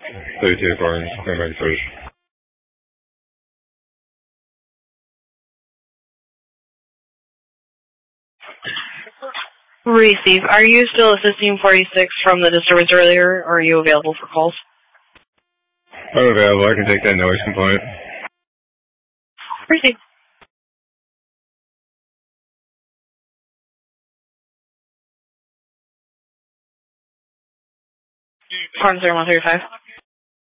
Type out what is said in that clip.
32 Gordon, standby search. Receive. Are you still assisting 46 from the disturbance earlier, or are you available for calls? I'm available. I can take that noise component. Receive. Farm 0135.